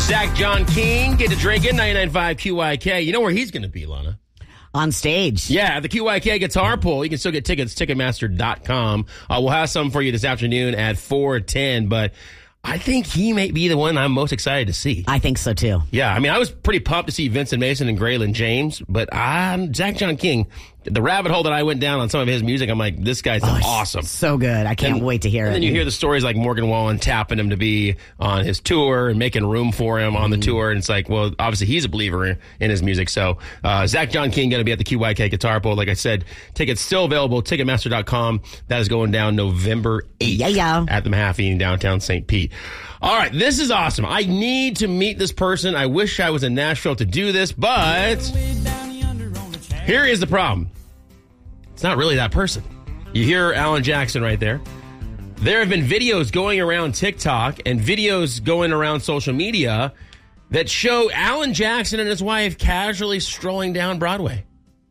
Zach John King, get to drinking, 99.5 QYK. You know where he's going to be, Lana? On stage. Yeah, the QYK Guitar Pool. You can still get tickets, Ticketmaster.com. We'll have some for you this afternoon at 4:10, but I think he may be the one I'm most excited to see. I think so, too. Yeah, I mean, I was pretty pumped to see Vincent Mason and Graylin James, but Zach John King, the rabbit hole that I went down on some of his music, I'm like, this guy's awesome. So good. I can't wait to hear it. And then you hear the stories like Morgan Wallen tapping him to be on his tour and making room for him on the tour. And it's like, well, obviously he's a believer in his music. So Zach John King going to be at the QYK Guitar Pool. Like I said, tickets still available, Ticketmaster.com. That is going down November 8th at the Mahaffey in downtown St. Pete. All right, this is awesome. I need to meet this person. I wish I was in Nashville to do this, but here is the problem. It's not really that person. You hear Alan Jackson right there. There have been videos going around TikTok and videos going around social media that show Alan Jackson and his wife casually strolling down Broadway.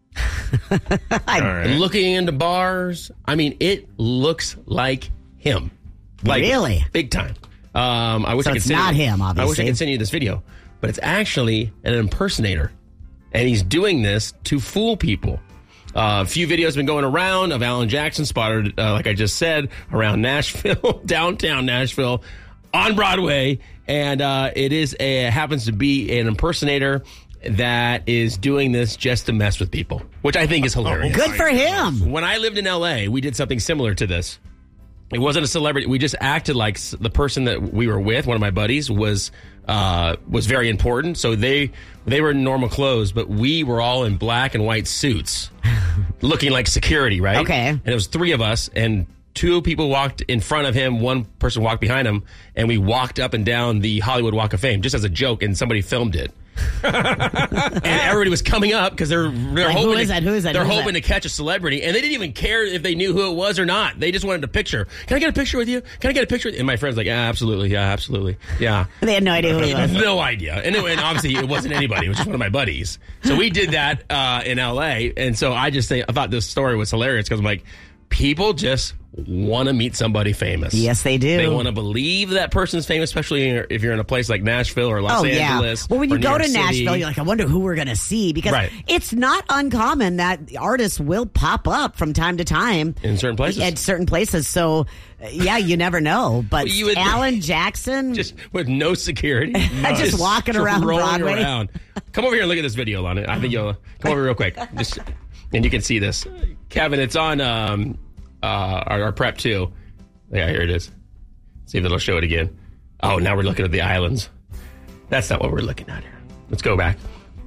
Looking into bars. I mean, it looks like him. Like, really? Big time. I wish so I could it's send not him, obviously. I wish I could send you this video, but it's actually an impersonator. And he's doing this to fool people. A few videos have been going around of Alan Jackson spotted, like I just said, around Nashville, downtown Nashville, on Broadway. And it happens to be an impersonator that is doing this just to mess with people, which I think is hilarious. Good for him. When I lived in L.A., we did something similar to this. It wasn't a celebrity. We just acted like the person that we were with, one of my buddies, was very important. So they were in normal clothes, but we were all in black and white suits, looking like security, right? Okay. And it was three of us, and two people walked in front of him, one person walked behind him, and we walked up and down the Hollywood Walk of Fame just as a joke, and somebody filmed it. And everybody was coming up because they're like, hoping who is that? They're hoping to catch a celebrity, and they didn't even care if they knew who it was or not. They just wanted a picture. Can I get a picture with you? Can I get a picture? And my friend's like, yeah, absolutely, yeah. They had no idea who he was. No idea. And obviously it wasn't anybody. It was just one of my buddies. So we did that in L.A. And so I thought this story was hilarious because I'm like, people just want to meet somebody famous. Yes, they do. They want to believe that person's famous, especially if you're in a place like Nashville or Los Angeles. Well, when you go to City. Nashville, you're like, I wonder who we're going to see. Because it's not uncommon that artists will pop up from time to time. In certain places. At certain places. So, yeah, you never know. But Alan Jackson. Just with no security. Just walking around Broadway. Around. Come over here and look at this video, Lana. I think you'll come over real quick. And you can see this. Kevin, it's on our prep too. Yeah, here it is. See if it'll show it again. Oh, now we're looking at the islands. That's not what we're looking at here. Let's go back.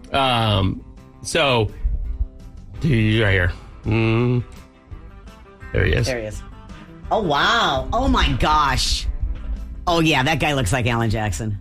So, dude, right here. There he is. There he is. Oh, wow. Oh, my gosh. Oh, yeah, that guy looks like Alan Jackson.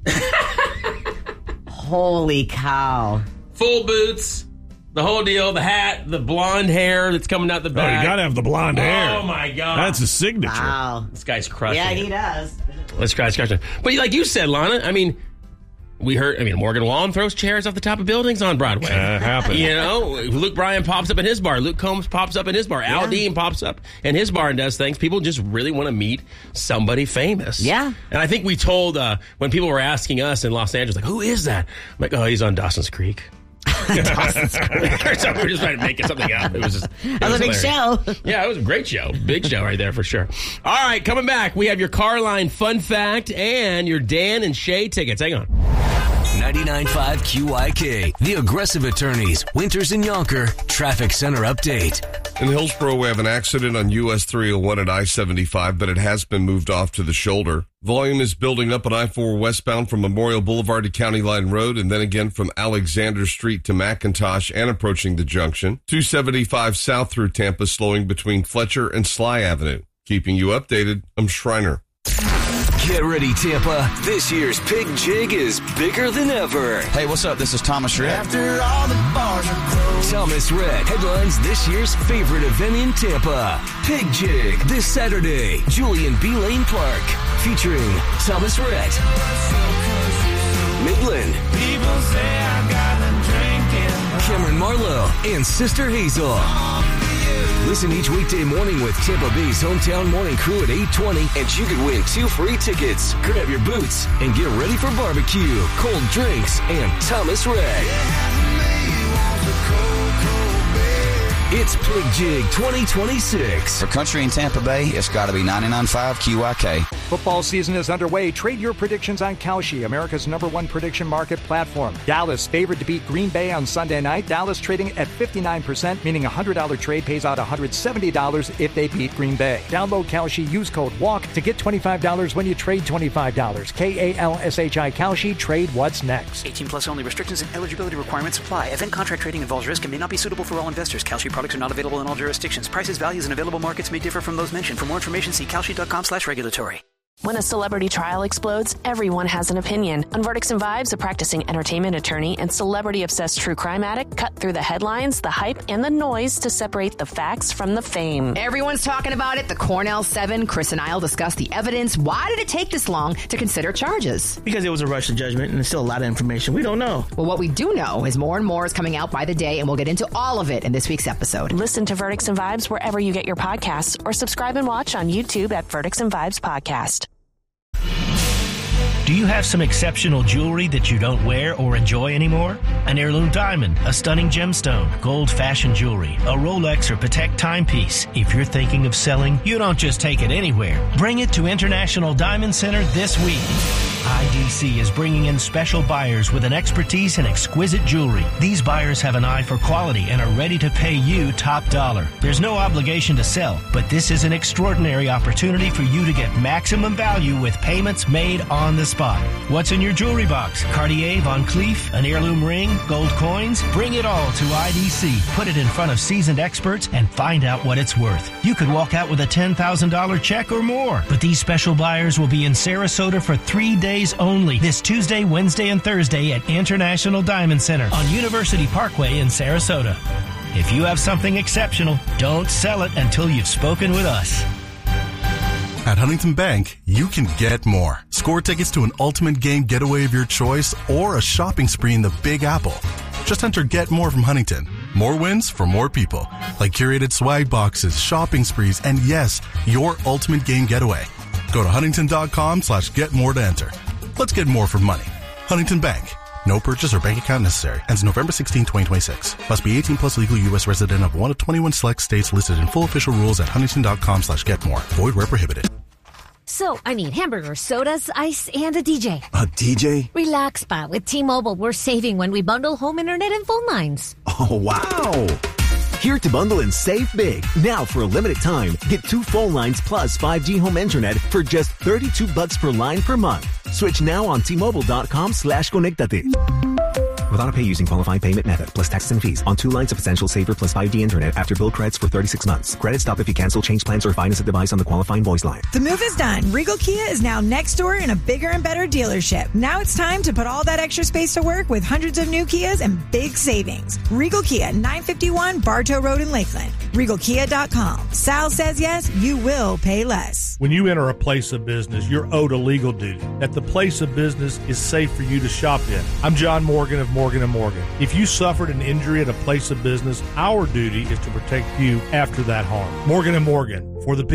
Holy cow. Full boots. The whole deal, the hat, the blonde hair that's coming out the back. Oh, you got to have the blonde hair. Oh, my God. That's a signature. Wow. This guy's crushing Yeah, it. he does. Let's crush it. But like you said, Lana, I mean, Morgan Wallen throws chairs off the top of buildings on Broadway. Happens. You know, Luke Bryan pops up in his bar. Luke Combs pops up in his bar. Al Dean pops up in his bar and does things. People just really want to meet somebody famous. Yeah. And I think we told, when people were asking us in Los Angeles, like, who is that? I'm like, oh, he's on Dawson's Creek. Dawson's Creek. So we were just trying to make something up. It was a big show. Yeah, it was a great show. Big show right there for sure. All right, coming back, we have your Carline fun fact and your Dan and Shay tickets. Hang on. 99.5 QYK, The Aggressive Attorneys, Winters and Yonker, Traffic Center Update. In Hillsborough, we have an accident on US 301 at I-75, but it has been moved off to the shoulder. Volume is building up on I-4 westbound from Memorial Boulevard to County Line Road, and then again from Alexander Street to McIntosh and approaching the junction. 275 south through Tampa, slowing between Fletcher and Sly Avenue. Keeping you updated, I'm Schreiner. Get ready, Tampa. This year's Pig Jig is bigger than ever. Hey, what's up? This is Thomas Rhett. After all the bars are closed. Thomas Rhett headlines this year's favorite event in Tampa. Pig Jig, this Saturday, Julian B. Lane Park. Featuring Thomas Rhett, Midland, people say I got them drinking, Cameron Marlowe, and Sister Hazel. Listen each weekday morning with Tampa Bay's Hometown Morning Crew at 8:20, and you could win 2 free tickets. Grab your boots and get ready for barbecue, cold drinks, and Thomas Rhett. It's Pig Jig 2026. For country in Tampa Bay, it's got to be 99.5 QYK. Football season is underway. Trade your predictions on Kalshi, America's #1 prediction market platform. Dallas favored to beat Green Bay on Sunday night. Dallas trading at 59%, meaning a $100 trade pays out $170 if they beat Green Bay. Download Kalshi, use code WALK to get $25 when you trade $25. KALSHI Kalshi, trade what's next. 18 plus only. Restrictions and eligibility requirements apply. Event contract trading involves risk and may not be suitable for all investors. Kalshi products are not available in all jurisdictions. Prices, values, and available markets may differ from those mentioned. For more information, see kalshi.com/regulatory. When a celebrity trial explodes, everyone has an opinion. On Verdicts and Vibes, a practicing entertainment attorney and celebrity-obsessed true crime addict cut through the headlines, the hype, and the noise to separate the facts from the fame. Everyone's talking about it. The Cornell 7, Chris and I'll discuss the evidence. Why did it take this long to consider charges? Because it was a rush to judgment, and there's still a lot of information we don't know. Well, what we do know is more and more is coming out by the day, and we'll get into all of it in this week's episode. Listen to Verdicts and Vibes wherever you get your podcasts, or subscribe and watch on YouTube at Verdicts and Vibes Podcast. Do you have some exceptional jewelry that you don't wear or enjoy anymore? An heirloom diamond, a stunning gemstone, gold fashion jewelry, a Rolex or Patek timepiece. If you're thinking of selling, you don't just take it anywhere. Bring it to International Diamond Center this week. IDC is bringing in special buyers with an expertise in exquisite jewelry. These buyers have an eye for quality and are ready to pay you top dollar. There's no obligation to sell, but this is an extraordinary opportunity for you to get maximum value with payments made on the spot. What's in your jewelry box? Cartier, Van Cleef, an heirloom ring, gold coins? Bring it all to IDC. Put it in front of seasoned experts and find out what it's worth. You could walk out with a $10,000 check or more, but these special buyers will be in Sarasota for 3 days only, this Tuesday, Wednesday, and Thursday at International Diamond Center on University Parkway in Sarasota. If you have something exceptional, don't sell it until you've spoken with us. At Huntington Bank, you can get more. Score tickets to an ultimate game getaway of your choice or a shopping spree in the Big Apple. Just enter Get More from Huntington. More wins for more people. Like curated swag boxes, shopping sprees, and yes, your ultimate game getaway. Go to huntington.com/getmore to enter. Let's get more for money. Huntington Bank. No purchase or bank account necessary. Ends November 16, 2026. Must be 18 plus legal U.S. resident of one of 21 select states listed in full official rules at huntington.com/getmore. Void where prohibited. So, I need hamburgers, sodas, ice, and a DJ. A DJ? Relax, Pa. With T-Mobile, we're saving when we bundle home internet and phone lines. Oh, wow. Here to bundle and save big. Now for a limited time, get 2 phone lines plus 5G home internet for just $32 per line per month. Switch now on T-Mobile.com/conectate. With autopay using qualifying payment method plus taxes and fees on 2 lines of Essential Saver plus 5G internet after bill credits for 36 months. Credit stop if you cancel, change plans, or finance a device on the qualifying voice line. The move is done. Regal Kia is now next door in a bigger and better dealership. Now it's time to put all that extra space to work with hundreds of new Kias and big savings. Regal Kia, 951 Bartow Road in Lakeland. RegalKia.com. Sal says yes, you will pay less. When you enter a place of business, you're owed a legal duty that the place of business is safe for you to shop in. I'm John Morgan of Morgan & Morgan. If you suffered an injury at a place of business, our duty is to protect you after that harm. Morgan & Morgan, for the people.